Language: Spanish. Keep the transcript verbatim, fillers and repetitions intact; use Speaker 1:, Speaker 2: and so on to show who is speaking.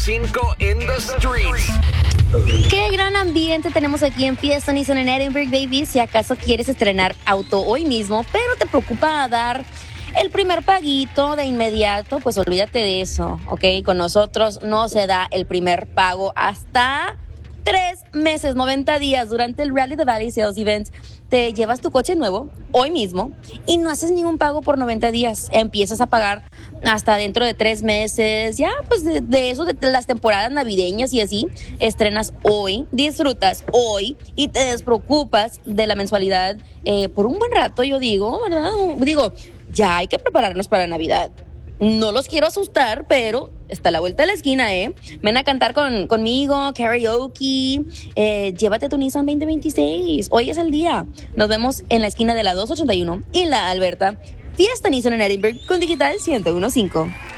Speaker 1: cinco in the streets.
Speaker 2: Qué gran ambiente tenemos aquí en Fiesta Nissan en Edinburgh, baby. Si acaso quieres estrenar auto hoy mismo, pero te preocupa dar el primer paguito de inmediato, pues olvídate de eso, ¿ok? Con nosotros no se da el primer pago hasta tres meses, noventa días durante el Rally the Valley Sales Event. Te llevas tu coche nuevo hoy mismo y no haces ningún pago por noventa días. Empiezas a pagar hasta dentro de tres meses. Ya, pues de, de eso, de las temporadas navideñas y así, estrenas hoy, disfrutas hoy y te despreocupas de la mensualidad eh, por un buen rato, yo digo, ¿verdad? Digo, ya hay que prepararnos para Navidad. No los quiero asustar, pero está a la vuelta de la esquina, ¿eh? Ven a cantar con, conmigo, karaoke, eh, llévate tu Nissan veinte veintiséis. Hoy es el día. Nos vemos en la esquina de la dos ochenta y uno y la Alberta. Fiesta Nissan en Edinburgh con Digital ciento uno punto cinco.